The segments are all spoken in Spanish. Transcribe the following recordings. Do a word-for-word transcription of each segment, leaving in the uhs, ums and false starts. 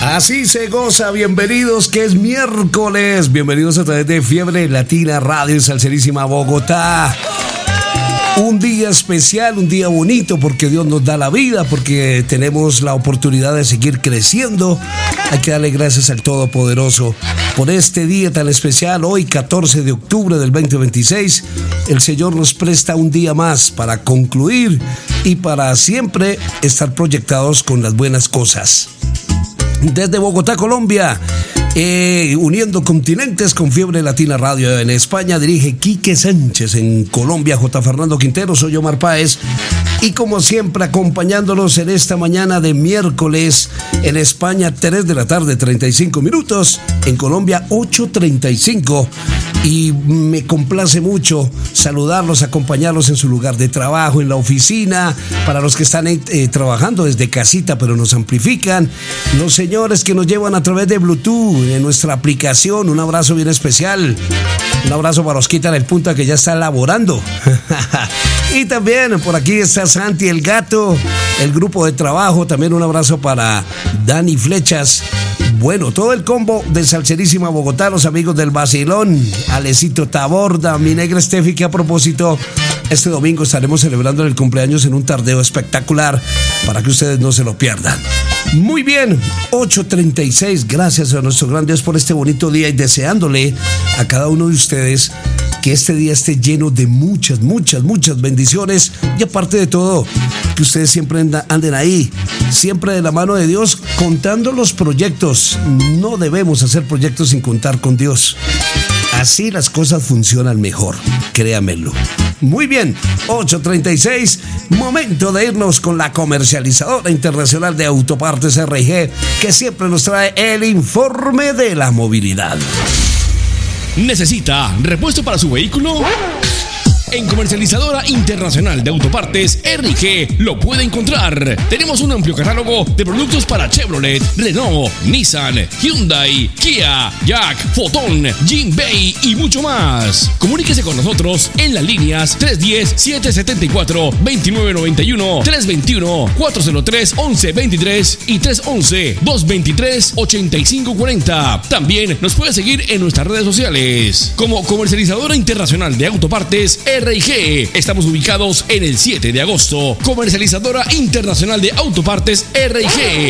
Así se goza, bienvenidos que es miércoles, bienvenidos a través de Fiebre Latina Radio en Salserísima Bogotá. Un día especial, un día bonito porque Dios nos da la vida, porque tenemos la oportunidad de seguir creciendo. Hay que darle gracias al Todopoderoso por este día tan especial. Hoy, catorce de octubre del veinte veintiséis, el Señor nos presta un día más para concluir y para siempre estar proyectados con las buenas cosas. Desde Bogotá, Colombia, eh, uniendo continentes con Fiebre Latina Radio en España, dirige Quique Sánchez. En Colombia, J. Fernando Quintero, soy Omar Páez. Y como siempre, acompañándolos en esta mañana de miércoles. En España, tres de la tarde, treinta y cinco minutos. En Colombia, ocho treinta y cinco. Y me complace mucho saludarlos, acompañarlos en su lugar de trabajo, en la oficina, para los que están eh, trabajando desde casita, pero nos amplifican. Los señores que nos llevan a través de Bluetooth, en nuestra aplicación, un abrazo bien especial. Un abrazo para Osquita del Punta, que ya está laborando. Y también por aquí está Santi el Gato, el grupo de trabajo. También un abrazo para Dani Flechas. Bueno, todo el combo de Salserísima Bogotá, los amigos del Vacilón, Alecito Taborda, mi negra Steffi, que a propósito, este domingo estaremos celebrando el cumpleaños en un tardeo espectacular para que ustedes no se lo pierdan. Muy bien, ocho treinta y seis, gracias a nuestro gran Dios por este bonito día y deseándole a cada uno de ustedes que este día esté lleno de muchas, muchas, muchas bendiciones y aparte de todo, que ustedes siempre anden ahí, siempre de la mano de Dios, contando los proyectos. No debemos hacer proyectos sin contar con Dios. Así las cosas funcionan mejor, créamelo. Muy bien, ocho treinta y seis, momento de irnos con la comercializadora internacional de autopartes R G, que siempre nos trae el informe de la movilidad. ¿Necesita repuesto para su vehículo? En Comercializadora Internacional de Autopartes R G lo puede encontrar. Tenemos un amplio catálogo de productos para Chevrolet, Renault, Nissan, Hyundai, Kia, Jack, Foton, Jinbei y mucho más. Comuníquese con nosotros en las líneas tres uno cero, siete siete cuatro, dos nueve nueve uno, tres dos uno, cuatro cero tres, once veintitrés y tres once, dos veintitrés, ochenta y cinco cuarenta. También nos puede seguir en nuestras redes sociales como Comercializadora Internacional de Autopartes R G. Estamos ubicados en el siete de agosto. Comercializadora Internacional de Autopartes R G.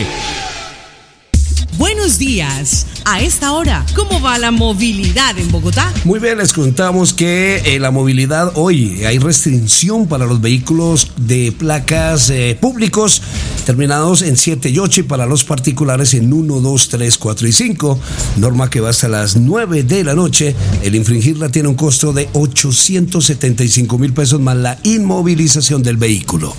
Buenos días. A esta hora, ¿cómo va la movilidad en Bogotá? Muy bien, les contamos que eh, la movilidad hoy hay restricción para los vehículos de placas eh, públicos terminados en siete y ocho y para los particulares en uno, dos, tres, cuatro y cinco. Norma que va hasta las nueve de la noche. El infringirla tiene un costo de ochocientos setenta y cinco mil pesos más la inmovilización del vehículo.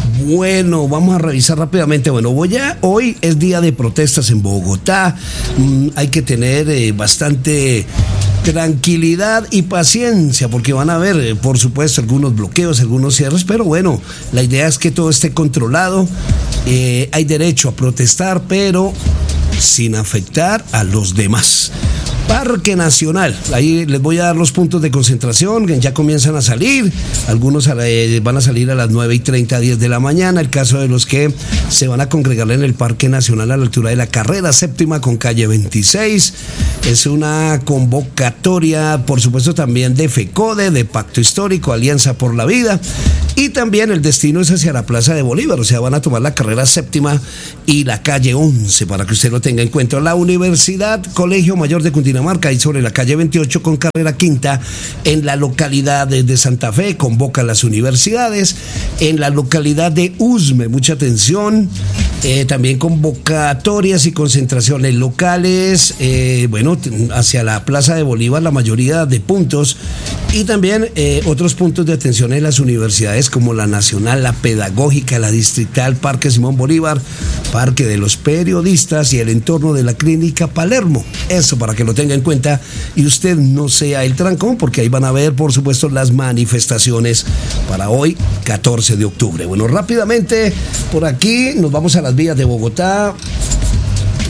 Bueno, vamos a revisar rápidamente. Bueno, voy a, hoy es día de protestas en Bogotá. Mm, hay que tener eh, bastante tranquilidad y paciencia porque van a haber, eh, por supuesto, algunos bloqueos, algunos cierres, pero bueno, la idea es que todo esté controlado. Eh, hay derecho a protestar, pero sin afectar a los demás. Parque Nacional, ahí les voy a dar los puntos de concentración, ya comienzan a salir, algunos van a salir a las nueve y treinta, diez de la mañana, el caso de los que se van a congregar en el Parque Nacional a la altura de la carrera séptima con calle veintiséis, es una convocatoria, por supuesto también de FECODE, de Pacto Histórico, Alianza por la Vida, y también el destino es hacia la Plaza de Bolívar, o sea, van a tomar la carrera séptima y la calle once, para que usted lo tenga en cuenta. La Universidad Colegio Mayor de Cundinamarca, ahí sobre la calle veintiocho con carrera quinta, en la localidad de Santa Fe, convoca a las universidades, en la localidad de Usme, mucha atención, eh, también convocatorias y concentraciones locales, eh, bueno, hacia la Plaza de Bolívar, la mayoría de puntos, y también eh, otros puntos de atención en las universidades como la Nacional, la Pedagógica, la Distrital, Parque Simón Bolívar, Parque de los Periodistas y el entorno de la Clínica Palermo. Eso para que lo tenga en cuenta y usted no sea el trancón, porque ahí van a ver, por supuesto, las manifestaciones para hoy, catorce de octubre. Bueno, rápidamente por aquí nos vamos a las vías de Bogotá.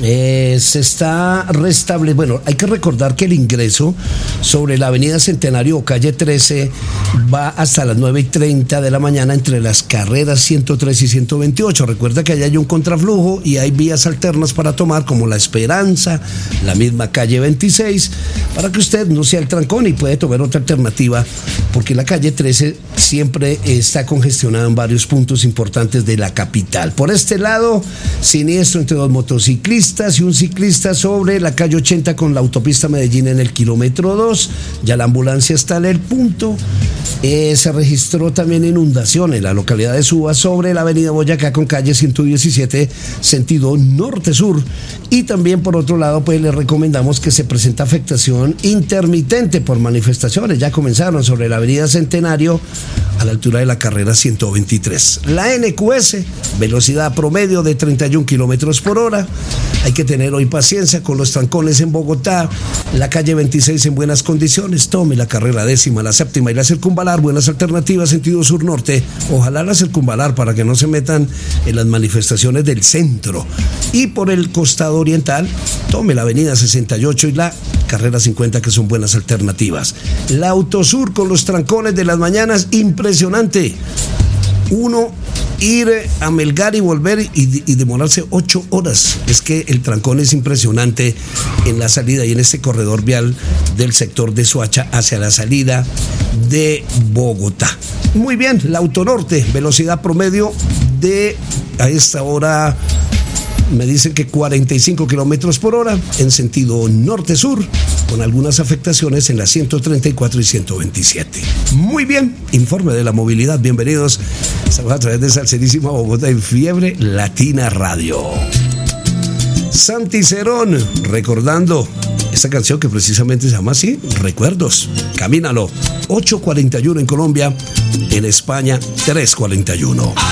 Eh, se está restableciendo. Bueno, hay que recordar que el ingreso sobre la avenida Centenario o calle trece va hasta las nueve y treinta de la mañana entre las carreras ciento tres y ciento veintiocho. Recuerda que allá hay un contraflujo y hay vías alternas para tomar, como La Esperanza, la misma calle veintiséis, para que usted no sea el trancón y puede tomar otra alternativa, porque la calle trece siempre está congestionada en varios puntos importantes de la capital. Por este lado, siniestro entre dos motociclistas y un ciclista sobre la calle ochenta con la autopista Medellín en el kilómetro dos. Ya la ambulancia está en el punto. Eh, se registró también inundación en la localidad de Suba sobre la avenida Boyacá con calle ciento diecisiete sentido norte-sur. Y también por otro lado, pues les recomendamos que se presenta afectación intermitente por manifestaciones. Ya comenzaron sobre la avenida Centenario a la altura de la carrera ciento veintitrés. La N Q S, velocidad promedio de treinta y un kilómetros por hora. Hay que tener hoy paciencia con los trancones en Bogotá. La calle veintiséis en buenas condiciones. Tome la carrera décima, la séptima y la circunvalar. Buenas alternativas sentido sur-norte. Ojalá la circunvalar para que no se metan en las manifestaciones del centro. Y por el costado oriental, tome la avenida sesenta y ocho y la carrera cincuenta, que son buenas alternativas. La Autosur con los trancones de las mañanas, impresionante. Uno, ir a Melgar y volver y, y demorarse ocho horas. Es que el trancón es impresionante en la salida y en este corredor vial del sector de Soacha hacia la salida de Bogotá. Muy bien, la Autonorte, velocidad promedio de a esta hora me dicen que cuarenta y cinco kilómetros por hora en sentido norte-sur, con algunas afectaciones en la ciento treinta y cuatro y ciento veintisiete. Muy bien, informe de la movilidad. Bienvenidos. Estamos a través de Salserísima Bogotá en Fiebre Latina Radio. Santi Cerón, recordando esta canción que precisamente se llama así, Recuerdos. Camínalo. ocho cuarenta y uno en Colombia, en España tres cuarenta y uno.